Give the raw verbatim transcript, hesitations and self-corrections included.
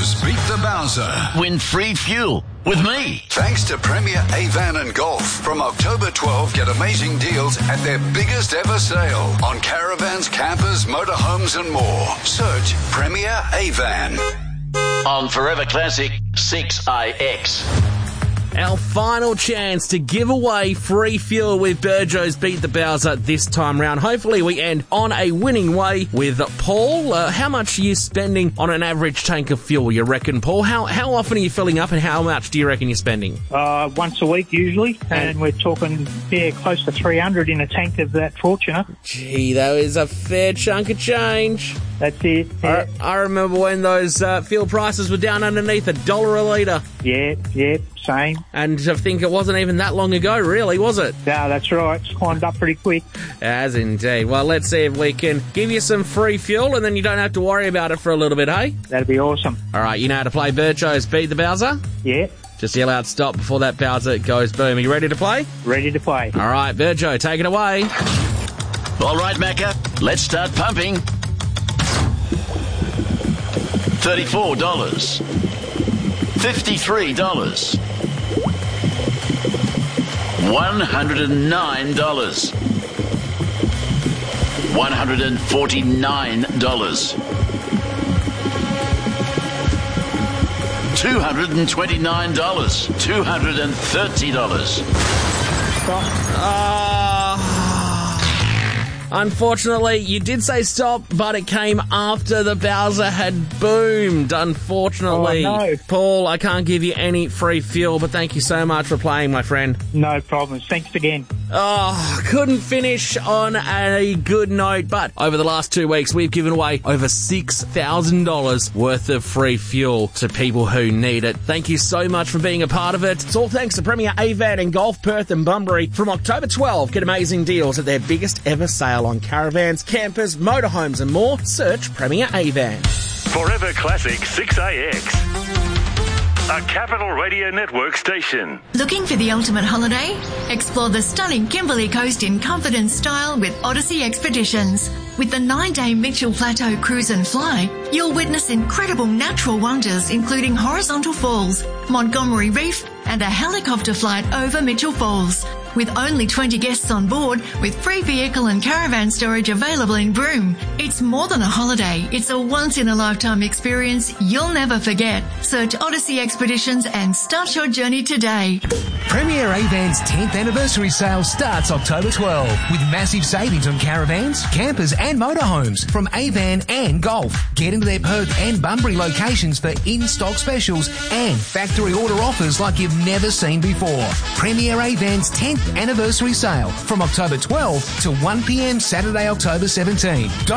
Berjo's Beat the Bowser. Win free fuel with me. Thanks to Premier Avan and Golf. From October twelfth, get amazing deals at their biggest ever sale on caravans, campers, motorhomes and more. Search Premier Avan. On Forever Classic six A X. Our final chance to give away free fuel with Berjo's Beat the Bowser this time round. Hopefully we end on a winning way with Paul. Uh, how much are you spending on an average tank of fuel, you reckon, Paul? How how often are you filling up and how much do you reckon you're spending? Uh, once a week usually, and we're talking, yeah, close to three hundred in a tank of that Fortuner. Gee, that is a fair chunk of change. That's it. Yeah. I, I remember when those uh, fuel prices were down underneath a dollar a litre. Yeah, yeah, same. And I think it wasn't even that long ago, really, was it? No, that's right. It's climbed up pretty quick. As indeed. Well, let's see if we can give you some free fuel and then you don't have to worry about it for a little bit, hey? That'd be awesome. All right, you know how to play Berjo's Beat the Bowser? Yeah. Just yell out stop before that Bowser goes boom. Are you ready to play? Ready to play. All right, Berjo, take it away. All right, Macca, let's start pumping. thirty-four dollars. fifty-three dollars. one hundred nine dollars. one hundred forty-nine dollars. two hundred twenty-nine dollars. two hundred thirty dollars. Uh, unfortunately, you did say stop, but it came after the Bowser had boomed, unfortunately. Oh, no. Paul, I can't give you any free fuel, but thank you so much for playing, my friend. No problems. Thanks again. Oh, couldn't finish on a good note, but over the last two weeks, we've given away over six thousand dollars worth of free fuel to people who need it. Thank you so much for being a part of it. It's all thanks to Premier Avan and Golf, Perth and Bunbury. From October twelfth, get amazing deals at their biggest ever sale on caravans, campers, motorhomes and more. Search Premier Avan. Forever Classic six A X. A Capital Radio Network station. Looking for the ultimate holiday? Explore the stunning Kimberley Coast in comfort and style with Odyssey Expeditions. With the nine-day Mitchell Plateau Cruise and Fly, you'll witness incredible natural wonders including horizontal falls, Montgomery Reef and a helicopter flight over Mitchell Falls. With only twenty guests on board, with free vehicle and caravan storage available in Broome. It's more than a holiday, it's a once-in-a-lifetime experience you'll never forget. Search Odyssey Expeditions and start your journey today. Premier Avan's tenth anniversary sale starts October twelfth with massive savings on caravans, campers and motorhomes from Avan and Golf. Get into their Perth and Bunbury locations for in-stock specials and factory order offers like you've never seen before. Premier Avan's tenth anniversary sale from October twelfth to one p m Saturday, October seventeenth. Don't